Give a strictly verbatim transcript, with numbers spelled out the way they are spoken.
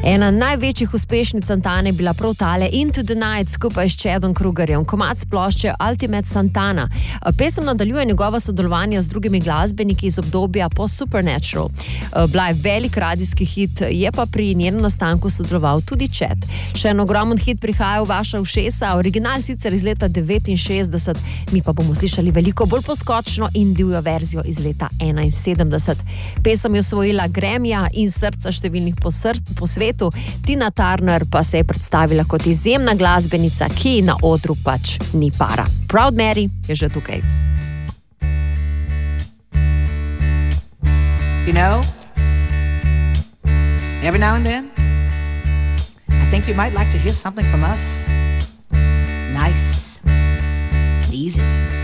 Ena največjih uspešnic Santane je bila prav tale Into the Night skupaj s Chadom Krugerjem, komad s plošče Ultimate Santana. Pesem nadaljuje njegovo sodelovanje z drugimi glasbeniki iz obdobja po Supernatural. Bila je velik radijski hit, je pa pri njenem nastanku sodeloval tudi Chad. Še en ogromen hit prihaja v vaša ušesa, original sicer iz leta devetinšestdeset, mi pa bomo slišali veliko bolj poskočno in divjo verzijo iz leta enainsedemdeset. Pesem je osvojila Grammyja in srca številnih po, src, po svetu. Tina Turner pa se je predstavila kot izjemna glasbenica, ki na odru pač ni para. Proud Mary je že tukaj. You know, every now and then, I think you might like to hear something from us. Nice, easy.